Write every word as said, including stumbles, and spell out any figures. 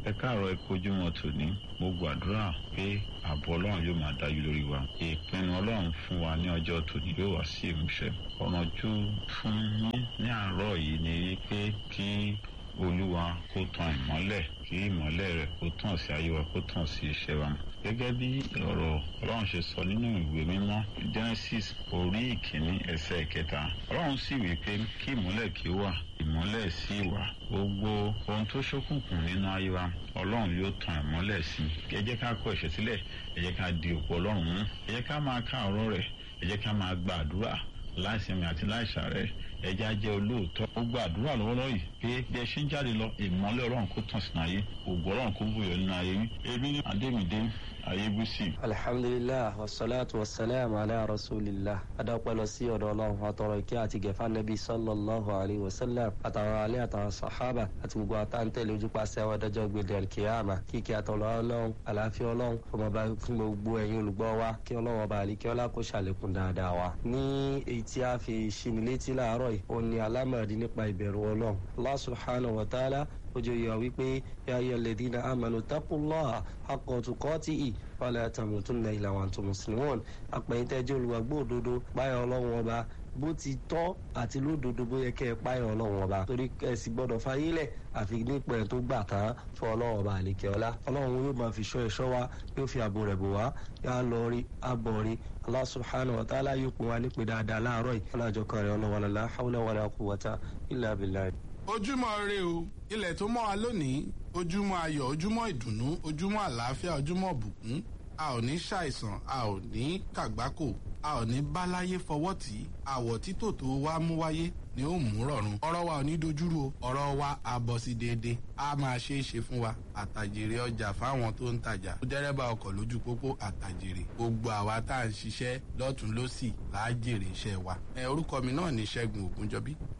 ẹ káàárọ̀ ẹ kojúmọ́ tòní mo gbàdúrà pé ààbò ọlọ́run yóò máa dájú lórí wa ìpinnu ọlọ́run fún wa ní ọjọ́ tòní yóò wá sí ìmúṣẹ. ọ̀nà ojú fún yín ní àárọ̀ yìí ni wípé kí olúwa kó tan ìmọ́lẹ̀ kí ìmọ́lẹ̀ rẹ̀ kó tàn sí ayé wa kó tàn sí iṣẹ́ wa. gẹ́gẹ́ bí ọ̀rọ̀ ọlọ́run ṣe sọ nínú ìwé mímọ́ Genesis orí ìkíní ẹsẹ̀ kẹta ọlọ́run sì wí pé kí ìmọ́lẹ̀ kí ó wà ìmọ́lẹ̀ sí wà gbogbo ohun tó ṣókùnkùn nínú ayé wa ọlọ́run yóò tan ìmọ́lẹ̀ sí i. ẹ jẹ́ ká kọ̀ ẹ̀ṣẹ̀ sílẹ̀ ẹ jẹ́ ká di òpó ọlọ́run mú ẹ jẹ́ ká máa ká ọ̀rọ̀ rẹ̀ ẹ jẹ́ ká máa gba àdúrà láìsinmi àti láìsàárẹ̀ ẹ jẹ́ á jẹ́ olóòótọ́ ó gba àdúrà lọ́wọ́lọ́wọ́ yìí pé bí ẹ ṣe ń jáde lọ ìmọ́lẹ̀ ọlọ́run kó tàn sínú ayé ògo ọlọ́run kó bùyọ nínú ayé yín èmi ní adémídé ayébùsì. alhamdulilah wasalaatu wasalaam ala rasulillah adapẹ lọ sí ọ̀dọ̀ ọlọ́run àtọrọ ìkẹ́ àti gẹ̀fà nẹ́bí sallallahu alayhi wa sallam àtàwọn alẹ́ àtàwọn sàhábà àti gbogbo àtàntẹ̀lẹ̀ ojúpàṣẹ àwọn adájọ́ gbèdé alkiyama kíkẹ́ àtọ̀lọ́ ọlọ́run àlàáfíà ọlọ́run ọmọọba fún gbogbo ẹ̀yin olùgbọ́ wa kí ọlọ́run ọba àlìkẹ́ ọlá kó ṣàlékún dáadáa wa. ní èyí tí a fi ṣinilétí láàárọ̀ yìí òun ni alámọ̀dí nípa ìbẹ̀rù ọlọ́run Allah subhanahu wa ta'ala ojú yọ wípé ya ayyuhal ladhina amanu taqullaha haqqa tuqatihi wala tamutunna illa wa antum muslimun. àpẹ̀yìntẹ́jẹ́ olùwàgbọ́ òdodo páyọ̀ ọlọ́run ọba bó ti tọ́ àti lódodo bó yẹ kẹ́ ẹ páyọ̀ ọlọ́run ọba torí ẹ sì gbọ́dọ̀ fayílẹ̀ àfi nípa ẹ̀ tó gbà tán fún ọlọ́run ọba àlekè ọlá. ọlọ́run yóò máa fi ṣọ́ ẹ̀ṣọ́ wa yóò fi ààbò rẹ̀ bò wá yá lọ rí abọ̀ rí Allah subhanahu wa ta'ala yóò pè wá nípe dáadáa láàárọ̀ yìí ọlọ́jọ́ kan rẹ̀ ọlọ́wọ́n la hawla wala quwwata illa billah. ojúmọ́ ire o ilẹ̀ tó mọ́ wa lónìí ojúmọ́ ayọ̀ ojúmọ́ ìdùnnú ojúmọ́ àlàáfíà ojúmọ́ ìbùkún a ò ní ṣàìsàn a ò ní kàgbákò a ò ní báláyé fọwọ́ tì í àwọ̀ títò tó wá mú wáyé ni ó mú rọ̀rùn ọ̀rọ̀ wa ò ní dojúrú o ọ̀rọ̀ wa á bọ̀ sí déédéé a máa ṣe é ṣe fún wa àtàjèrè ọjà fáwọn tó ń tajà dẹ́rẹ́bà ọkọ̀ lójú pópó àtàjèrè gbogbo àwa tá à ń ṣiṣẹ́ lọ́tún lọ́sì là á jèrè iṣẹ́ wa. ẹ orúkọ mi náà ní Ṣẹ́gun Ògúnjọbí